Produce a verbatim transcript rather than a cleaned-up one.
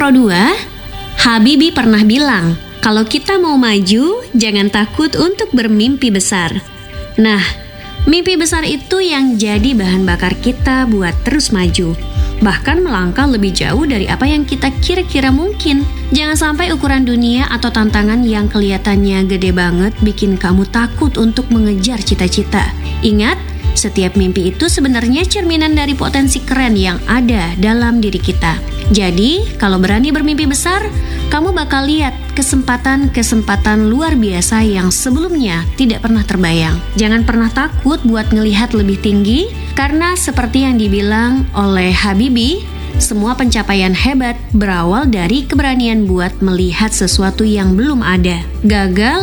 Intro dua, Habibie pernah bilang, kalau kita mau maju, jangan takut untuk bermimpi besar. Nah, mimpi besar itu yang jadi bahan bakar kita buat terus maju. Bahkan melangkah lebih jauh dari apa yang kita kira-kira mungkin. Jangan sampai ukuran dunia atau tantangan yang kelihatannya gede banget bikin kamu takut untuk mengejar cita-cita. Ingat, setiap mimpi itu sebenarnya cerminan dari potensi keren yang ada dalam diri kita. Jadi, kalau berani bermimpi besar, kamu bakal lihat kesempatan-kesempatan luar biasa yang sebelumnya tidak pernah terbayang. Jangan pernah takut buat ngelihat lebih tinggi, karena seperti yang dibilang oleh Habibie, semua pencapaian hebat berawal dari keberanian buat melihat sesuatu yang belum ada. Gagal